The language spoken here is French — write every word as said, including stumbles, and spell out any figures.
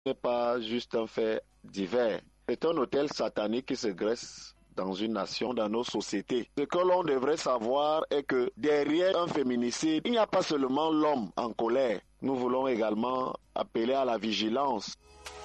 n'est pas juste un fait divers. C'est un autel satanique qui se dresse dans une nation, dans nos sociétés. Ce que l'on devrait savoir est que derrière un féminicide, il n'y a pas seulement l'homme en colère. Nous voulons également appeler à la vigilance.